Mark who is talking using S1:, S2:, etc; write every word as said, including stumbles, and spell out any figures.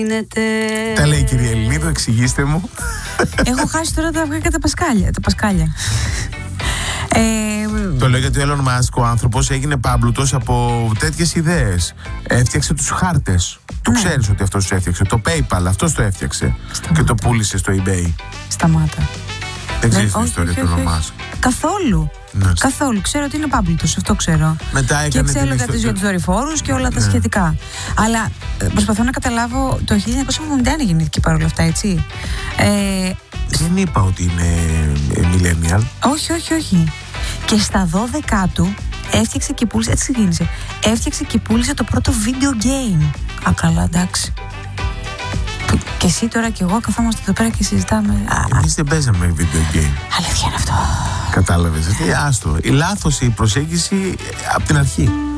S1: Γίνεται...
S2: Τα λέει η κυρία Ελληνίδου, εξηγήστε μου.
S1: Έχω χάσει τώρα τα αυγά και τα πασκάλια. Τα πασκάλια. Ε,
S2: το λέω γιατί ο Elon Musk, ο άνθρωπος, έγινε πάμπλουτος από τέτοιες ιδέες. Έφτιαξε τους χάρτες. Το
S1: ναι.
S2: ξέρεις ότι αυτός το έφτιαξε. Το PayPal, αυτός το έφτιαξε.
S1: Σταμάτα.
S2: Και το πούλησε στο eBay.
S1: Σταμάτα.
S2: Δεν ξέρεις την
S1: όχι,
S2: ιστορία
S1: όχι,
S2: του
S1: όχι,
S2: Elon
S1: όχι.
S2: Musk.
S1: Καθόλου.
S2: Ναι.
S1: Καθόλου. Ξέρω ότι είναι πάμπλουτος, αυτό ξέρω.
S2: Μετά έκανε
S1: και ξέρω για
S2: ιστορία...
S1: τους δορυφόρους και όλα τα
S2: ναι.
S1: σχετικά. Αλλά ε, προσπαθώ να καταλάβω, το χίλια εννιακόσια εβδομήντα ένα γεννήθηκε παρόλα αυτά, έτσι. Ε,
S2: Δεν είπα ότι είναι millennial.
S1: όχι, όχι, όχι. Και στα δώδεκα του έφτιαξε και πούλησε, έτσι ξεκίνησε. Έφτιαξε και πούλησε το πρώτο video game. Α, καλά, εντάξει. Και εσύ τώρα και εγώ καθόμαστε εδώ πέρα και συζητάμε.
S2: Εμείς δεν παίζαμε video game.
S1: Αλήθεια είναι αυτό.
S2: Κατάλαβες. Άστο. Η λάθος η προσέγγιση από την αρχή.